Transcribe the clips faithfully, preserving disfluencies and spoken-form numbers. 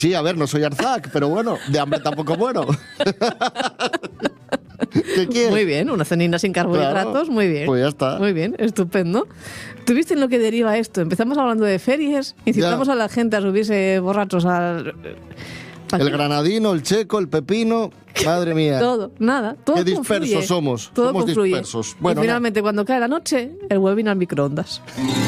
Sí, a ver, no soy Arzac, pero bueno, de hambre tampoco muero. ¿Qué quieres? Muy bien, una cenina sin carbohidratos, Claro, muy bien. pues ya está. Muy bien, estupendo. ¿Tú viste en lo que deriva esto? Empezamos hablando de ferias, incitamos Ya. a la gente a subirse borrachos al... El granadino, el checo, el pepino, madre mía. Todo, nada, todo Qué dispersos confluye. somos, Todo somos confluye. dispersos. Bueno, y finalmente, cuando cae la noche, el huevín al microondas.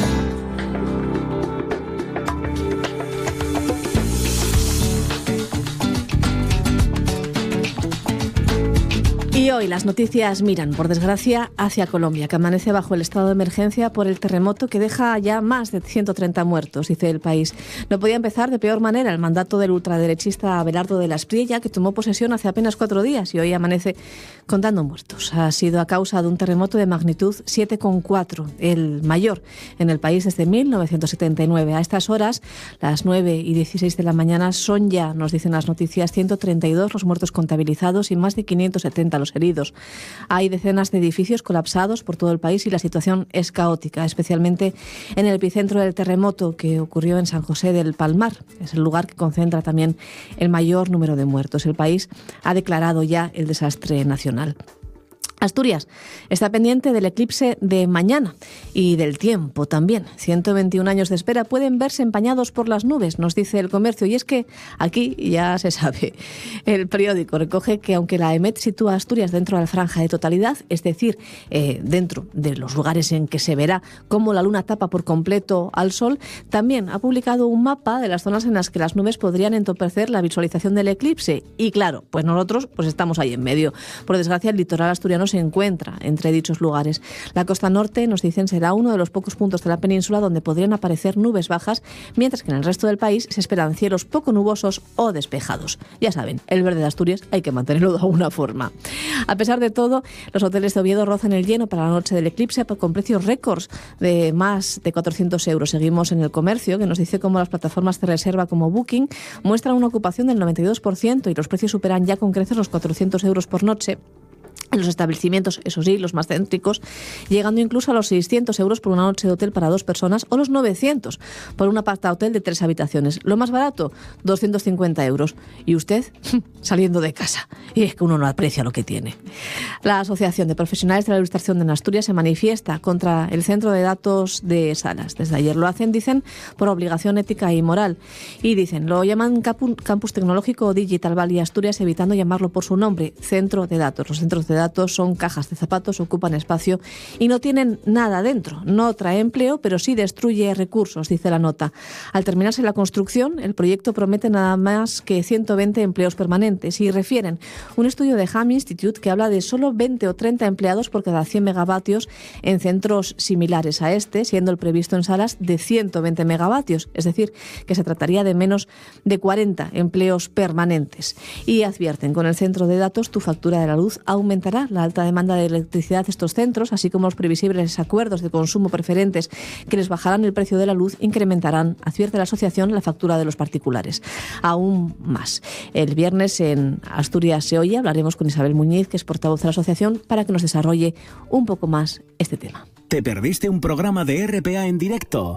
Y hoy las noticias miran, por desgracia, hacia Colombia, que amanece bajo el estado de emergencia por el terremoto que deja ya más de ciento treinta muertos, dice el país. No podía empezar de peor manera el mandato del ultraderechista Abelardo de la Espriella, que tomó posesión hace apenas cuatro días y hoy amanece contando muertos. Ha sido a causa de un terremoto de magnitud siete coma cuatro, el mayor en el país desde mil novecientos setenta y nueve. A estas horas, las nueve y dieciséis de la mañana, son ya, nos dicen las noticias, ciento treinta y dos los muertos contabilizados y más de quinientos setenta los heridos. Hay decenas de edificios colapsados por todo el país y la situación es caótica, especialmente en el epicentro del terremoto que ocurrió en San José del Palmar. Es el lugar que concentra también el mayor número de muertos. El país ha declarado ya el desastre nacional. Asturias está pendiente del eclipse de mañana y del tiempo también. ciento veintiún años de espera pueden verse empañados por las nubes, nos dice El Comercio. Y es que aquí ya se sabe. El periódico recoge que aunque la EMET sitúa a Asturias dentro de la franja de totalidad, es decir, eh, dentro de los lugares en que se verá cómo la luna tapa por completo al sol, también ha publicado un mapa de las zonas en las que las nubes podrían entorpecer la visualización del eclipse. Y claro, pues nosotros pues estamos ahí en medio. Por desgracia, el litoral asturiano se encuentra entre dichos lugares. La costa norte, nos dicen, será uno de los pocos puntos de la península donde podrían aparecer nubes bajas, mientras que en el resto del país se esperan cielos poco nubosos o despejados. Ya saben, el verde de Asturias hay que mantenerlo de alguna forma. A pesar de todo, los hoteles de Oviedo rozan el lleno para la noche del eclipse con precios récords de más de cuatrocientos euros. Seguimos en El Comercio, que nos dice cómo las plataformas de reserva como Booking muestran una ocupación del noventa y dos por ciento y los precios superan ya con creces los cuatrocientos euros por noche. En los establecimientos, eso sí, los más céntricos, llegando incluso a los seiscientos euros por una noche de hotel para dos personas o los novecientos por un aparta-hotel de tres habitaciones. Lo más barato, doscientos cincuenta euros. Y usted, saliendo de casa. Y es que uno no aprecia lo que tiene. La Asociación de Profesionales de la Ilustración de Asturias se manifiesta contra el centro de datos de Salas. Desde ayer lo hacen, dicen, por obligación ética y moral. Y dicen, lo llaman Campus Tecnológico Digital Valley Asturias, evitando llamarlo por su nombre, centro de datos. Los centros de datos son cajas de zapatos, ocupan espacio y no tienen nada dentro. No trae empleo, pero sí destruye recursos, dice la nota. Al terminarse la construcción, el proyecto promete nada más que ciento veinte empleos permanentes y refieren un estudio de Ham Institute que habla de solo veinte o treinta empleados por cada cien megavatios en centros similares a este, siendo el previsto en Salas de ciento veinte megavatios, es decir, que se trataría de menos de cuarenta empleos permanentes. Y advierten, con el centro de datos tu factura de la luz aumentará. La alta demanda de electricidad de estos centros, así como los previsibles acuerdos de consumo preferentes que les bajarán el precio de la luz, incrementarán, advierte la asociación, la factura de los particulares. Aún más. El viernes en Asturias se oye, hablaremos con Isabel Muñiz, que es portavoz de la asociación, para que nos desarrolle un poco más este tema. ¿Te perdiste un programa de R P A en directo?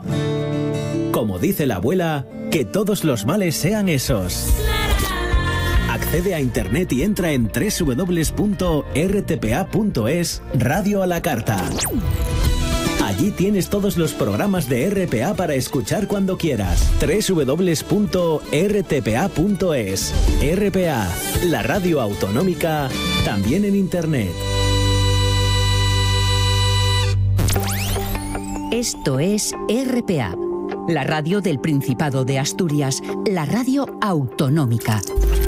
Como dice la abuela, que todos los males sean esos. Accede a internet y entra en doble u doble u doble u punto r t p a punto es, Radio a la Carta. Allí tienes todos los programas de R P A para escuchar cuando quieras. doble u doble u doble u punto r t p a punto es. R P A, la radio autonómica, también en internet. Esto es R P A, la radio del Principado de Asturias, la radio autonómica.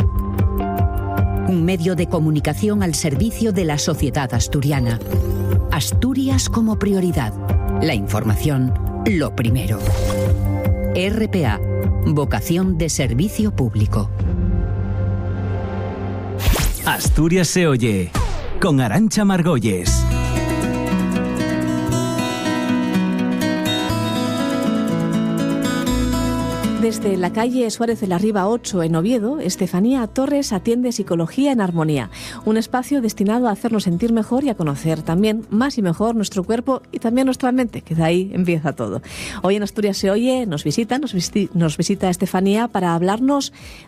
Un medio de comunicación al servicio de la sociedad asturiana. Asturias como prioridad. La información, lo primero. R P A, vocación de servicio público. Asturias se oye, con Arantxa Margolles. Desde la calle Suárez de la Riva ocho en Oviedo, Estefanía Torres atiende Psicología en Armonía, un espacio destinado a hacernos sentir mejor y a conocer también más y mejor nuestro cuerpo y también nuestra mente, que de ahí empieza todo. Hoy en Asturias se oye, nos visita, nos, visi- nos visita Estefanía para hablarnos